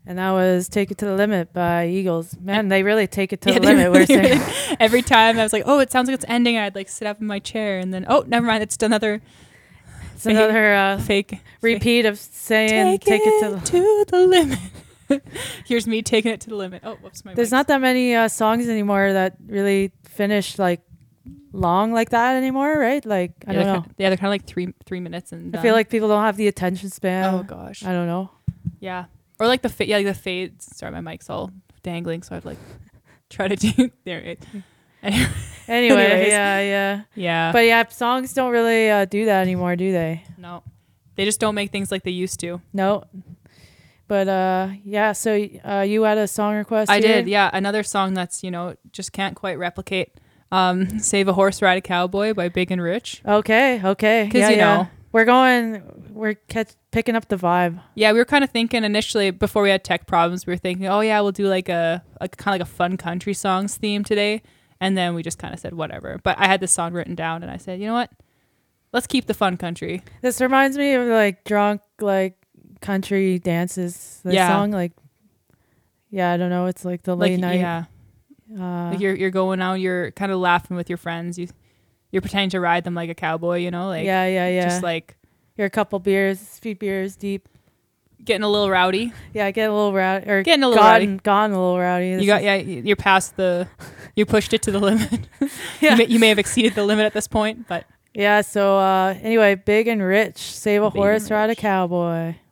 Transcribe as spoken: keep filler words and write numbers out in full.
And that was Take It to the Limit by Eagles. Man, they really take it to Yeah, the they limit. We're really- saying. Every time I was like, oh, it sounds like it's ending. I'd like sit up in my chair and then, oh, never mind. It's another It's another uh, fake repeat of saying Take, Take, it, it, to the to the limit. Here's me taking it to the limit. Oh, whoops. My There's mic's- not that many uh, songs anymore that really finish like long like that anymore, right? Like, I yeah, don't they're know. Kind yeah, they're kind of like three three minutes and I feel done. like people don't have the attention span. oh gosh. I don't know. Yeah. Or like the fa- yeah, like the fades. Sorry, my mic's all dangling, so I'd like try to do there. It. Anyway, Anyway, Anyways. yeah, yeah. yeah. But yeah, songs don't really uh, do that anymore, do they? no, they just don't make things like they used to. No. But uh, yeah, so uh, you had a song request I here? did. Yeah, another song that's you know just can't quite replicate. Um, "Save a Horse, Ride a Cowboy" by Big and Rich. Okay, okay. Because yeah, you yeah. know. We're going, we're catch, picking up the vibe. Yeah, we were kind of thinking initially before we had tech problems, we were thinking, oh yeah, we'll do like a like kind of like a fun country songs theme today, and then we just kind of said whatever. But I had this song written down, and I said, you know what, let's keep the fun country. This reminds me of like drunk, like country dances. The Yeah. song, like, yeah, I don't know. It's like the Like late night. yeah, Uh, like you're you're going out, you're kind of laughing with your friends, you you're pretending to ride them like a cowboy, you know, like yeah, yeah, yeah. just like You're a couple beers, few beers deep. getting a little rowdy. Yeah, get a little rowdy. Or Getting a little gotten, rowdy. Gone a little rowdy. This You got is- yeah, you're past the, you pushed it to the limit. Yeah. you, may, you may have exceeded the limit at this point, but Yeah, so uh, anyway, Big and Rich, Save a Big and Horse, Ride a Rich. Cowboy.